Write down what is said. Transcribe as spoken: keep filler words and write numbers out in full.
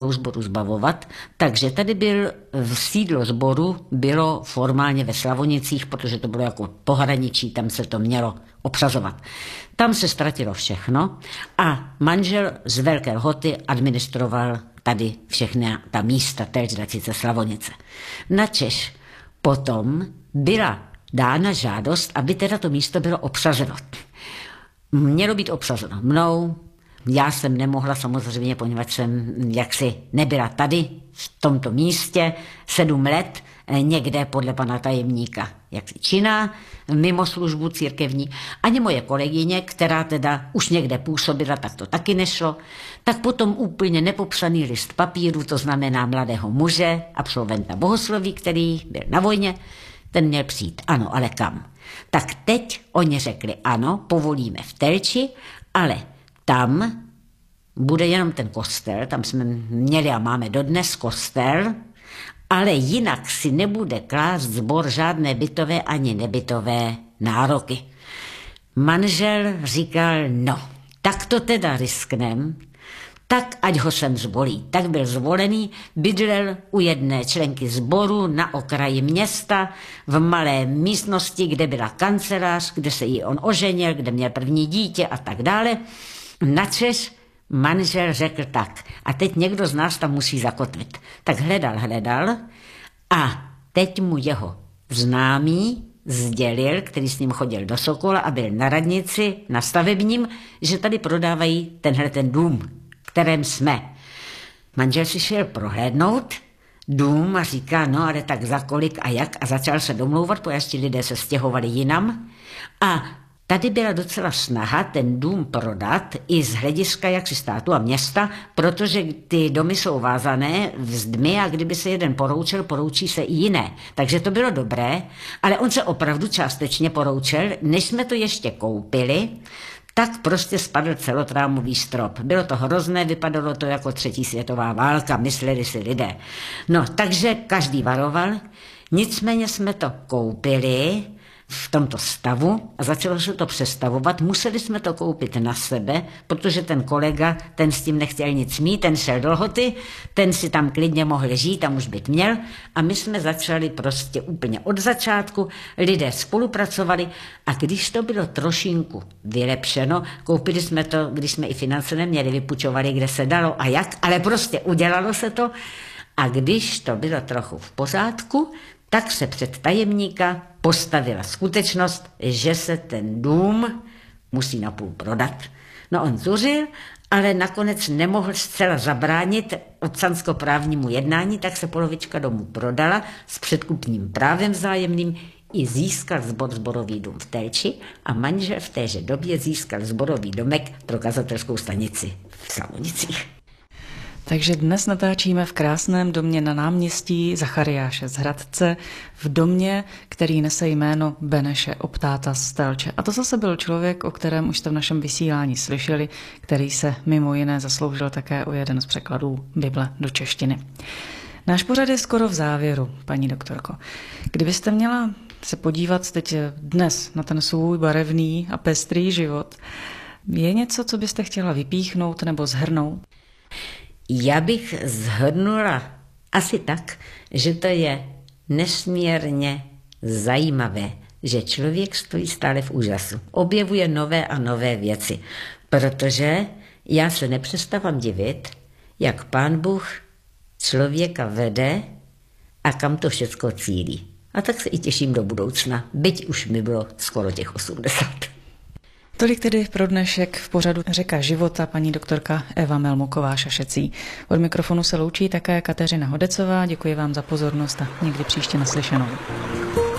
úlohu sboru zbavovat, takže tady byl v sídlo sboru, bylo formálně ve Slavonicích, protože to bylo jako pohraničí, tam se to mělo obsazovat. Tam se ztratilo všechno a manžel z Velké Lhoty administroval tady všechny ta místa, též Dračice, Slavonice. Načež potom byla dána žádost, aby teda to místo bylo obsazeno. Mělo být obsazeno mnou, já jsem nemohla samozřejmě, poněvadž jsem jaksi nebyla tady, v tomto místě, sedm let, někde podle pana tajemníka, jaksi činná, mimo službu církevní. Ani moje kolegyně, která teda už někde působila, tak to taky nešlo. Tak potom úplně nepopsaný list papíru, to znamená mladého muže, absolventa bohosloví, který byl na vojně, ten měl přijít, ano, ale kam? Tak teď oni řekli, ano, povolíme v Telči, ale tam bude jenom ten kostel, tam jsme měli a máme dodnes kostel, ale jinak si nebude klást sbor žádné bytové ani nebytové nároky. Manžel říkal, no, tak to teda risknem, tak ať ho sem zvolí. Tak byl zvolený, bydlel u jedné členky sboru na okraji města, v malé místnosti, kde byla kancelář, kde se jí on oženil, kde měl první dítě a tak dále. Načež manžel řekl tak, a teď někdo z nás tam musí zakotvit. Tak hledal, hledal a teď mu jeho známý sdělil, který s ním chodil do Sokola a byl na radnici, na stavebním, že tady prodávají tenhle ten dům, kterém jsme. Manžel si šel prohlédnout dům a říká, no ale tak za kolik a jak, a začal se domlouvat, protože ti lidé se stěhovali jinam a tady byla docela snaha ten dům prodat i z hlediska jaksi státu a města, protože ty domy jsou vázané vzdmi a kdyby se jeden poroučel, poroučí se i jiné. Takže to bylo dobré, ale on se opravdu částečně poroučel, než jsme to ještě koupili, tak prostě spadl celotrámový strop. Bylo to hrozné, vypadalo to jako třetí světová válka, mysleli si lidé. No, takže každý varoval, nicméně jsme to koupili v tomto stavu a začalo se to přestavovat. Museli jsme to koupit na sebe, protože ten kolega, ten s tím nechtěl nic mít, ten šel do Lhoty, ten si tam klidně mohl žít, tam už byt měl a my jsme začali prostě úplně od začátku, lidé spolupracovali a když to bylo trošinku vylepšeno, koupili jsme to, když jsme i finance neměli, vypučovali, kde se dalo a jak, ale prostě udělalo se to a když to bylo trochu v pořádku, tak se před tajemníka postavila skutečnost, že se ten dům musí napůl prodat. No on zuřil, ale nakonec nemohl zcela zabránit občanskoprávnímu jednání, tak se polovička domu prodala s předkupním právem vzájemným i získal sbor sborový dům v Telči a manžel v téže době získal sborový domek pro kazatelskou stanici v Slavonicích. Takže dnes natáčíme v krásném domě na náměstí Zachariáše z Hradce, v domě, který nese jméno Beneše Optáta z Telče. A to zase byl člověk, o kterém už jste v našem vysílání slyšeli, který se mimo jiné zasloužil také o jeden z překladů Bible do češtiny. Náš pořad je skoro v závěru, paní doktorko. Kdybyste měla se podívat teď dnes na ten svůj barevný a pestrý život, je něco, co byste chtěla vypíchnout nebo shrnout? Já bych shrnula asi tak, že to je nesmírně zajímavé, že člověk stojí stále v úžasu. Objevuje nové a nové věci, protože já se nepřestávám divit, jak Pán Bůh člověka vede a kam to všecko cílí. A tak se i těším do budoucna, byť už mi bylo skoro těch osmdesát. Tolik tedy pro dnešek v pořadu Řeka života paní doktorka Eva Melmuková-Šašecí. Od mikrofonu se loučí také Kateřina Hodecová. Děkuji vám za pozornost a někdy příště naslyšenou.